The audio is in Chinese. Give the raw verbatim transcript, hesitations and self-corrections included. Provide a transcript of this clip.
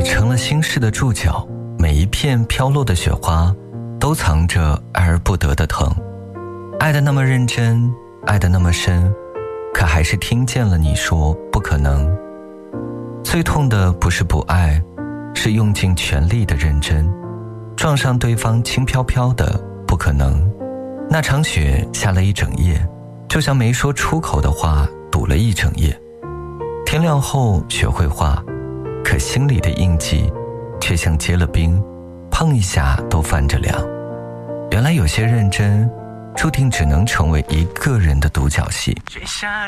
成了心事的注脚，每一片飘落的雪花都藏着爱而不得的疼。爱得那么认真，爱得那么深，可还是听见了你说不可能。最痛的不是不爱，是用尽全力的认真，撞上对方轻飘飘的不可能。那场雪下了一整夜，就像没说出口的话堵了一整夜。天亮后雪会化，可心里的印记却像结了冰，碰一下都泛着凉。原来有些认真注定只能成为一个人的独角戏。